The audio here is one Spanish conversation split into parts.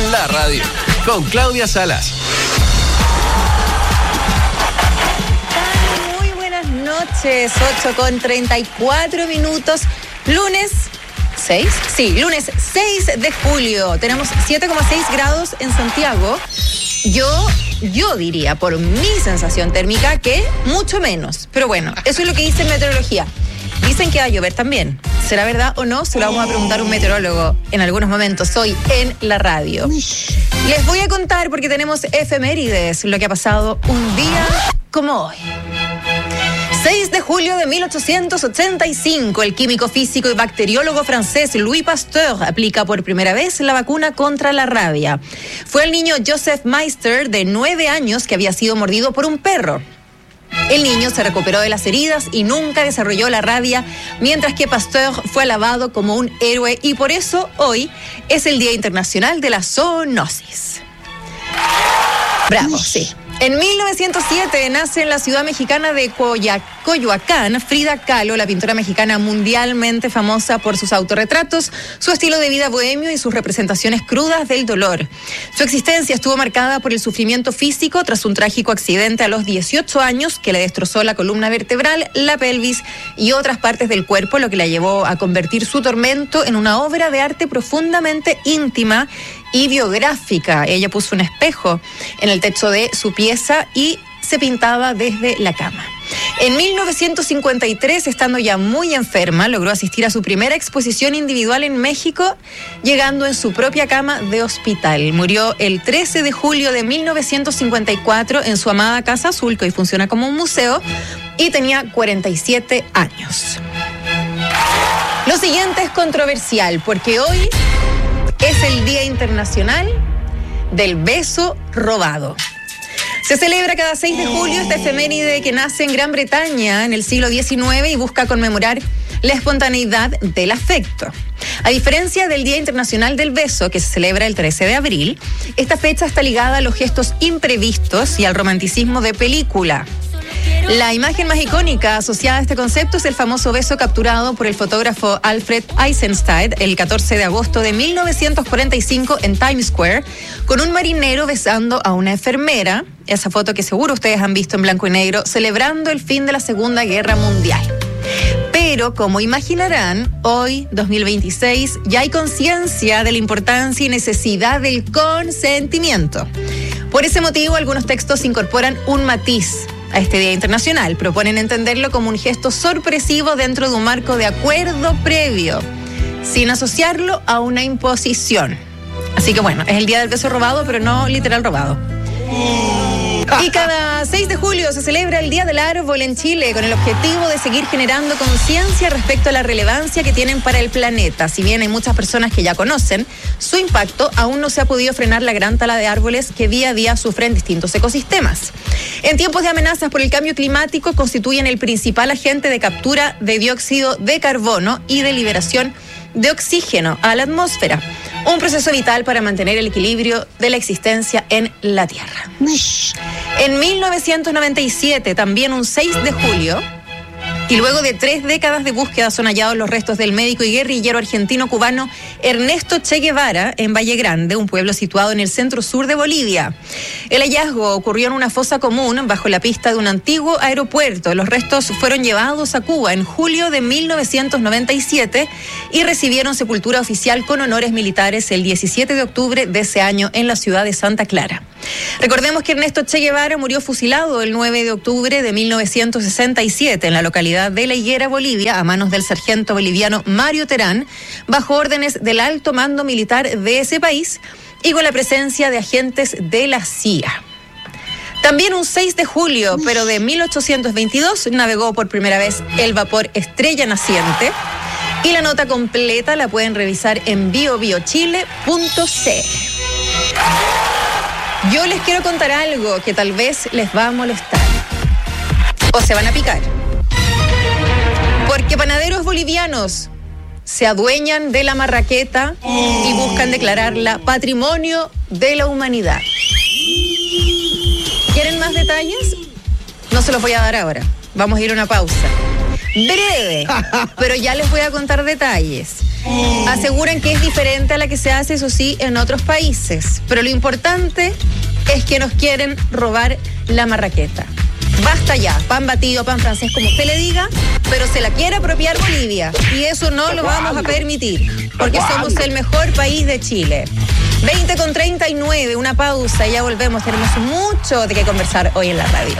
en la radio, con Claudia Salas. Muy buenas noches, 8:34. Lunes 6, sí, lunes 6 de julio. Tenemos 7,6 grados en Santiago. Yo diría, por mi sensación térmica, que mucho menos. Pero bueno, eso es lo que dice meteorología. Dicen que va a llover también. ¿Será verdad o no? Se lo vamos a preguntar a un meteorólogo en algunos momentos hoy en la radio. Les voy a contar porque tenemos efemérides, lo que ha pasado un día como hoy. 6 de julio de 1885, el químico, físico y bacteriólogo francés Louis Pasteur aplica por primera vez la vacuna contra la rabia. Fue el niño Joseph Meister, de 9 años, que había sido mordido por un perro. El niño se recuperó de las heridas y nunca desarrolló la rabia, mientras que Pasteur fue alabado como un héroe, y por eso hoy es el Día Internacional de la Zoonosis. Bravo, sí. En 1907 nace en la ciudad mexicana de Coyoacán Frida Kahlo, la pintora mexicana mundialmente famosa por sus autorretratos, su estilo de vida bohemio y sus representaciones crudas del dolor. Su existencia estuvo marcada por el sufrimiento físico tras un trágico accidente a los 18 años que le destrozó la columna vertebral, la pelvis y otras partes del cuerpo, lo que la llevó a convertir su tormento en una obra de arte profundamente íntima y biográfica. Ella puso un espejo en el techo de su pieza y se pintaba desde la cama. En 1953, estando ya muy enferma, logró asistir a su primera exposición individual en México, llegando en su propia cama de hospital. Murió el 13 de julio de 1954 en su amada Casa Azul, que hoy funciona como un museo, y tenía 47 años. Lo siguiente es controversial, porque hoy es el Día Internacional del Beso Robado. Se celebra cada 6 de julio esta efeméride que nace en Gran Bretaña en el siglo XIX y busca conmemorar la espontaneidad del afecto. A diferencia del Día Internacional del Beso, que se celebra el 13 de abril, esta fecha está ligada a los gestos imprevistos y al romanticismo de película. La imagen más icónica asociada a este concepto es el famoso beso capturado por el fotógrafo Alfred Eisenstein el 14 de agosto de 1945 en Times Square, con un marinero besando a una enfermera. Esa foto que seguro ustedes han visto en blanco y negro, celebrando el fin de la Segunda Guerra Mundial. Pero, como imaginarán, hoy, 2026, ya hay conciencia de la importancia y necesidad del consentimiento. Por ese motivo, algunos textos incorporan un matiz a este Día Internacional. Proponen entenderlo como un gesto sorpresivo dentro de un marco de acuerdo previo, sin asociarlo a una imposición. Así que bueno, es el Día del Beso Robado, pero no literal robado. Y cada 6 de julio se celebra el Día del Árbol en Chile, con el objetivo de seguir generando conciencia respecto a la relevancia que tienen para el planeta. Si bien hay muchas personas que ya conocen su impacto, aún no se ha podido frenar la gran tala de árboles que día a día sufren distintos ecosistemas. En tiempos de amenazas por el cambio climático, constituyen el principal agente de captura de dióxido de carbono y de liberación de oxígeno a la atmósfera, un proceso vital para mantener el equilibrio de la existencia en la Tierra. En 1997, también un 6 de julio, y luego de 3 décadas de búsqueda, son hallados los restos del médico y guerrillero argentino-cubano Ernesto Che Guevara en Valle Grande, un pueblo situado en el centro-sur de Bolivia. El hallazgo ocurrió en una fosa común bajo la pista de un antiguo aeropuerto. Los restos fueron llevados a Cuba en julio de 1997 y recibieron sepultura oficial con honores militares el 17 de octubre de ese año en la ciudad de Santa Clara. Recordemos que Ernesto Che Guevara murió fusilado el 9 de octubre de 1967 en la localidad de La Higuera, Bolivia, a manos del sargento boliviano Mario Terán, bajo órdenes del alto mando militar de ese país y con la presencia de agentes de la CIA. También un 6 de julio, pero de 1822, navegó por primera vez el vapor Estrella Naciente, y la nota completa la pueden revisar en biobiochile.cl. Yo les quiero contar algo que tal vez les va a molestar o se van a picar. Porque panaderos bolivianos se adueñan de la marraqueta y buscan declararla Patrimonio de la Humanidad. ¿Quieren más detalles? No se los voy a dar ahora. Vamos a ir a una pausa breve, pero ya les voy a contar detalles. Aseguran que es diferente a la que se hace, eso sí, en otros países. Pero lo importante es que nos quieren robar la marraqueta. Basta ya, pan batido, pan francés, como usted le diga, pero se la quiere apropiar Bolivia. Y eso no lo vamos a permitir, porque somos el mejor país de Chile. 20:39, una pausa y ya volvemos. Tenemos mucho de qué conversar hoy en la radio.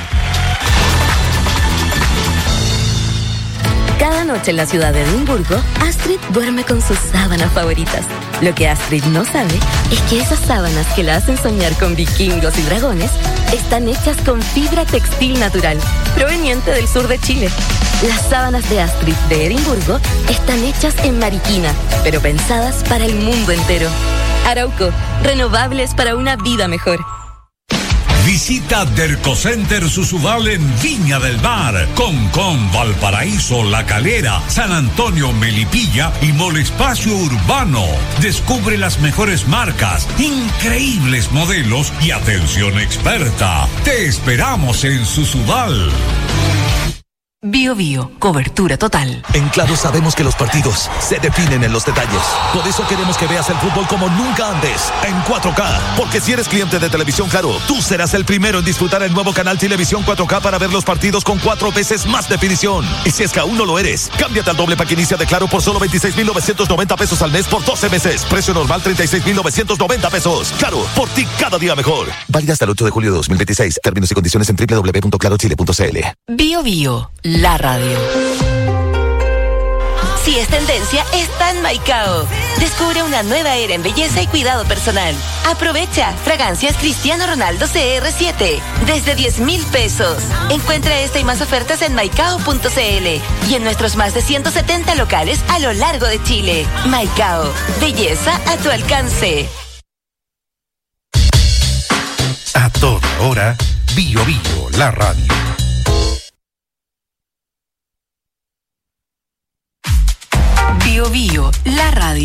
Cada noche en la ciudad de Edimburgo, Astrid duerme con sus sábanas favoritas. Lo que Astrid no sabe es que esas sábanas que la hacen soñar con vikingos y dragones están hechas con fibra textil natural, proveniente del sur de Chile. Las sábanas de Astrid de Edimburgo están hechas en Mariquina, pero pensadas para el mundo entero. Arauco, renovables para una vida mejor. Visita Dercocenter Susudal en Viña del Mar, Concón, Valparaíso, La Calera, San Antonio, Melipilla y Mall Espacio Urbano. Descubre las mejores marcas, increíbles modelos y atención experta. Te esperamos en Susudal. Bio Bio, cobertura total. En Claro sabemos que los partidos se definen en los detalles. Por eso queremos que veas el fútbol como nunca antes, en 4K. Porque si eres cliente de Televisión Claro, tú serás el primero en disfrutar el nuevo canal Televisión 4K para ver los partidos con 4 veces más definición. Y si es que aún no lo eres, cámbiate al doble pack inicia de Claro por solo 26,990 pesos al mes por 12 meses. Precio normal 36,990 pesos. Claro, por ti cada día mejor. Válida hasta el 8 de julio de 2026. Términos y condiciones en www.clarochile.cl. Bio Bio, la radio. Si es tendencia, está en Maicao. Descubre una nueva era en belleza y cuidado personal. Aprovecha fragancias Cristiano Ronaldo CR7 desde 10,000 pesos. Encuentra esta y más ofertas en maicao.cl y en nuestros más de 170 locales a lo largo de Chile. Maicao, belleza a tu alcance. A toda hora, Bio Bio, la radio. Bio Bio, la radio.